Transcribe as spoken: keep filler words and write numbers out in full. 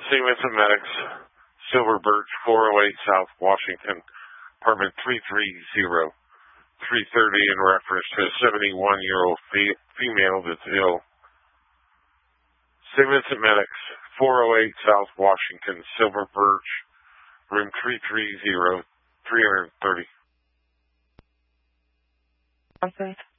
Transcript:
Saint Vincent Medics, Silver Birch, four oh eight South Washington, apartment three three zero, three thirty, in reference to a seventy-one-year-old fe- female that's ill. Saint Vincent Medics, four oh eight South Washington, Silver Birch, room three three zero, three thirty. Okay.